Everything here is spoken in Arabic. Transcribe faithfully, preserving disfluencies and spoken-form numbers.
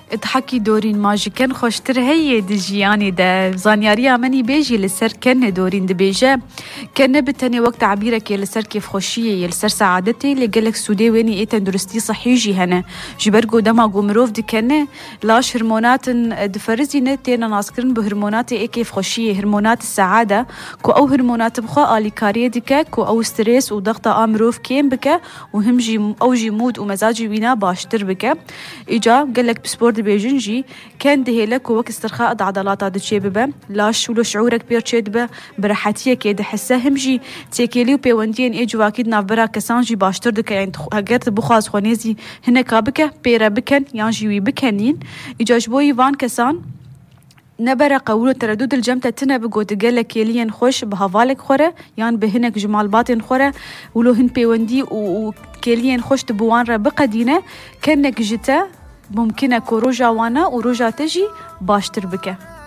تحكي دورين ماجي كان خوشتر هي دجياني دا زانياريا مني بيجي لسر كان دورين دبيجا كان بتاني وقت عبيرك يلسر كيف خوشية يلسر سعادتي اللي قالك سودي ويني ايه تندرستي صحيجي هنا جبرقو دما قومروف دي كان لاش هرمونات دفرزي نتينا ناسكرن بهرمونات ايه كيف خوشية هرمونات السعادة كو او هرمونات بخوا آلي كاريه ديكا كو او ستريس وضغط امروف كيم بكا وهم جي او جي مود ومزاجي وينا باشتر بكا اجا قالك بسبور بيجنجي كان دهيلك ووك استرخاء عضلات هذا الشيء ببا لاش ولو شعورك بيرشيد با براحتيه كده حسه همجي تيكيلي وبيوندين ايجو اكيد نافبرا كسانجي باشتر دك يعني هاجرت بخاز خونيزي هنا كابكه بيرا بكن يانجي وي بكنين اجاج بوي فان كسان نبرة قولو تردد الجمتة تنا بقو تقالك يلين خوش بهافالك خورة يان بهنك جمال باطن خورة ولو هن بيوندي وكيلين خوش تبوان را بقدينة كأنك جتا ممكنة كو روجا وانا وروجا تجي باشتر بك